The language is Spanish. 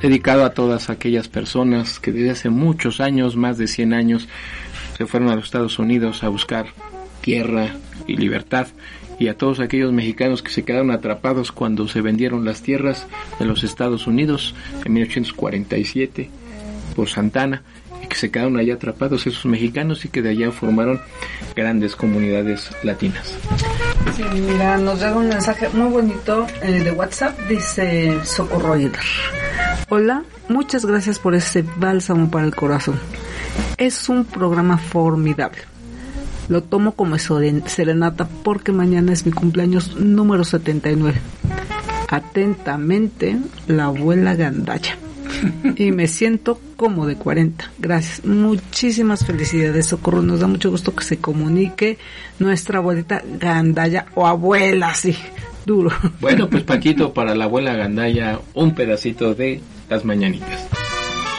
dedicado a todas aquellas personas que desde hace muchos años, más de 100 años, se fueron a los Estados Unidos a buscar tierra y libertad, y a todos aquellos mexicanos que se quedaron atrapados cuando se vendieron las tierras de los Estados Unidos en 1847 por Santana, y que se quedaron allá atrapados esos mexicanos y que de allá formaron grandes comunidades latinas. Sí, mira, nos llega un mensaje muy bonito de WhatsApp, dice Socorro Hider. Hola, muchas gracias por este bálsamo para el corazón. Es un programa formidable. Lo tomo como serenata porque mañana es mi cumpleaños número 79. Atentamente, la abuela Gandaya. Y me siento como de 40. Gracias. Muchísimas felicidades, Socorro. Nos da mucho gusto que se comunique nuestra abuelita Gandaya, o abuela, sí, duro. Bueno, pues Paquito, para la abuela Gandaya, un pedacito de Las Mañanitas.